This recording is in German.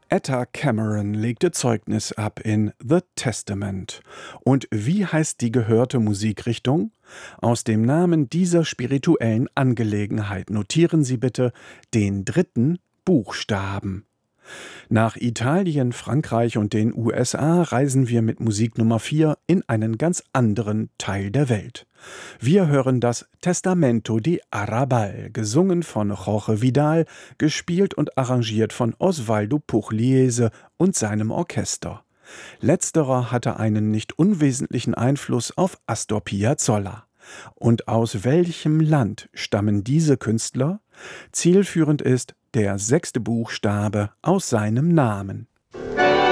Etta Cameron legte Zeugnis ab in The Testament. Und wie heißt die gehörte Musikrichtung? Aus dem Namen dieser spirituellen Angelegenheit notieren Sie bitte den dritten Buchstaben. Nach Italien, Frankreich und den USA reisen wir mit Musik Nummer 4 in einen ganz anderen Teil der Welt. Wir hören das Testamento di Arrabal, gesungen von Jorge Vidal, gespielt und arrangiert von Osvaldo Pugliese und seinem Orchester. Letzterer hatte einen nicht unwesentlichen Einfluss auf Astor Piazzolla. Und aus welchem Land stammen diese Künstler? Zielführend ist der 6. Buchstabe aus seinem Namen.